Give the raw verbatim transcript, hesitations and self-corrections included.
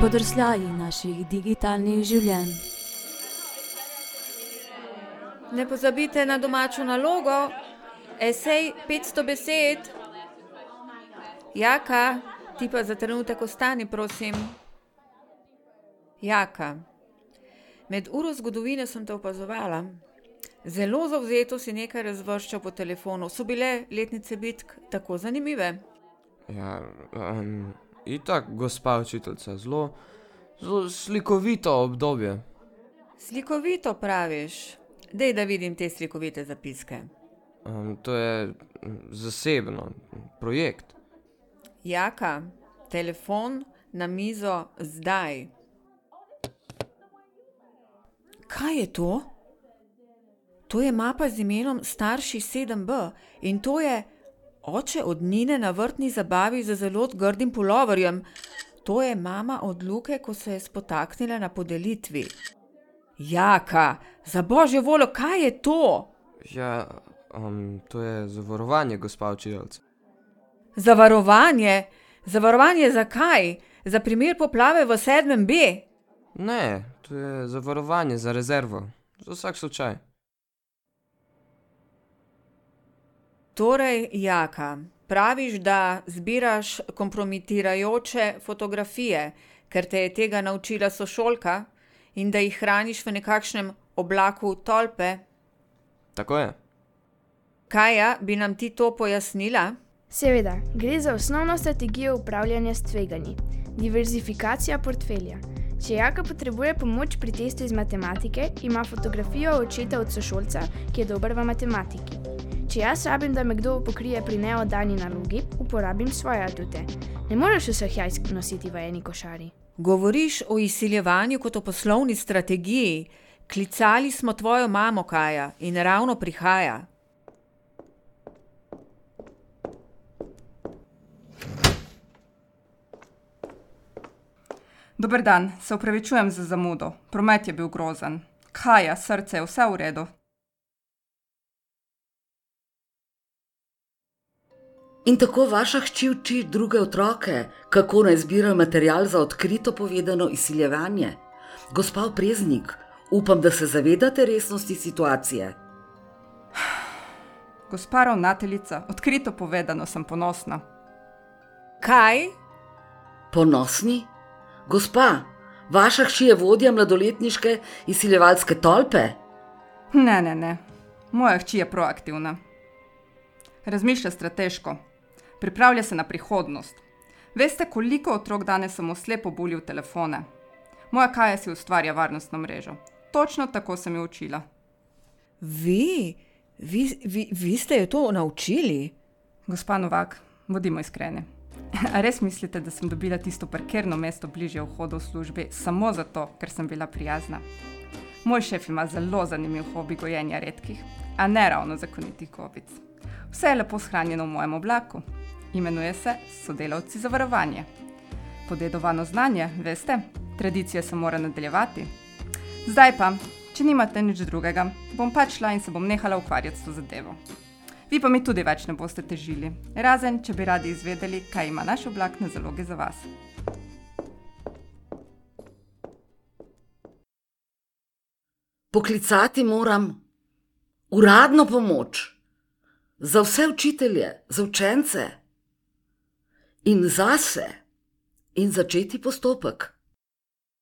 spodrsljaji naših digitalnih življenj. Ne pozabite na domačo nalogo, esej petsto besed. Jaka, ti pa za trenutek ostani, prosim. Jaka, med uro zgodovine sem te opazovala. Zelo zavzeto si nekaj razvrščal po telefonu. So bile letnice bitk tako zanimive? Ja, um, itak, gospa učiteljica, zelo, zelo slikovito obdobje. Slikovito praviš? Dej, da vidim te slikovite zapiske. Um, to je zasebno, projekt. Jaka, telefon na mizo zdaj. Kaj je to? To je mapa z imenom Starši sedem B in to je oče od Nine na vrtni zabavi z zelo grdim puloverjem. To je mama od Luke, ko se je spotaknila na podelitvi. Jaka, za božjo voljo, kaj je to? Ja, um, to je zavarovanje, gospa učiteljica. Zavarovanje? Zavarovanje za kaj? Za primer poplave v sedmem B? Ne, to je zavarovanje za rezervo, za vsak slučaj. Torej, Jaka, praviš, da zbiraš kompromitirajoče fotografije, ker te je tega naučila sošolka in da jih hraniš v nekakšnem oblaku tolpe? Tako je. Kaja, bi nam ti to pojasnila? Seveda, gre za osnovno strategijo upravljanja s tveganji, diverzifikacija portfelja. Če Jaka potrebuje pomoč pri testu iz matematike, ima fotografijo očeta od sošolca, ki je dober v matematiki. Če jaz rabim, da me kdo pokrije pri neoddani nalogi, uporabim svoje adute. Ne moreš vseh jajc nositi v eni košari. Govoriš o izsiljevanju kot o poslovni strategiji. Klicali smo tvojo mamo, Kaja, in ravno prihaja. Dober dan, se opravičujem za zamudo. Promet je bil grozen. Kaja, srce, je vse v redu? In tako vaša hči uči druge otroke, kako naj zbirajo material za odkrito povedano izsiljevanje. Gospa Opreznik, upam, da se zavedate resnosti situacije. Gospa ravnateljica, odkrito povedano sem ponosna. Kaj? Ponosni? Gospa, vaša hči je vodja mladoletniške izsiljevalske tolpe? Ne, ne, ne. Moja hči je proaktivna. Razmišlja strateško. Pripravlja se na prihodnost. Veste, koliko otrok danes samo slepo buli v telefone? Moja Kaja si ustvarja varnostno mrežo. Točno tako sem jo učila. Vi? Vi, vi, vi ste jo to naučili? Gospa Novak, bodimo iskreni. A res mislite, da sem dobila tisto parkirno mesto bližje vhodu v službi samo zato, ker sem bila prijazna? Moj šef ima zelo zanimiv hobi gojenja redkih, a ne ravno zakonitih gobic. Vse je lepo shranjeno v mojem oblaku. Imenuje se Sodelavci zavarovanje. Podedovano znanje, veste, tradicija se mora nadaljevati. Zdaj pa, če nimate nič drugega, bom pač šla in se bom nehala ukvarjati s to zadevo. Vi pa mi tudi več ne boste težili, razen če bi radi izvedeli, kaj ima naš oblak na zaloge za vas. Poklicati moram uradno pomoč. Za vse učitelje, za učence in zase in začeti postopek.